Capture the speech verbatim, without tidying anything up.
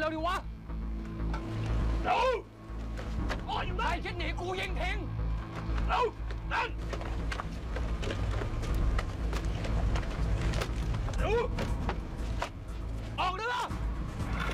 ร็วดิวะเร็วรออยู่ได้คิดหนีกูยิงทิ้งเร็วนั่น